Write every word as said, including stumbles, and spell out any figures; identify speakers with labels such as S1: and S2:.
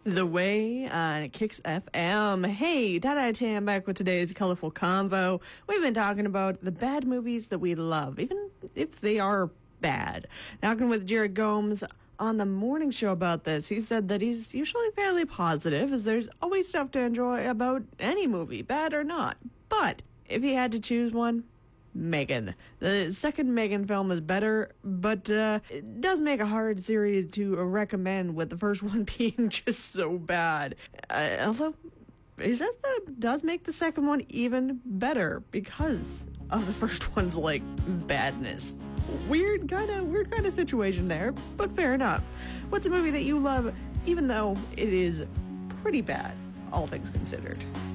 S1: The Way on Kicks F M. Hey, Dada Tam back with today's colorful convo. We've been talking about the bad movies that we love, even if they are bad. Talking with Jared Gomes on the morning show about this. He said that he's usually fairly positive, as there's always stuff to enjoy about any movie, bad or not. But if he had to choose one, Megan. The second Megan film is better, but uh, it does make a hard series to recommend, with the first one being just so bad. Uh, although, he says that does make the second one even better because of the first one's, like, badness. Weird kind of weird kind of situation there, but fair enough. What's a movie that you love, even though it is pretty bad, all things considered?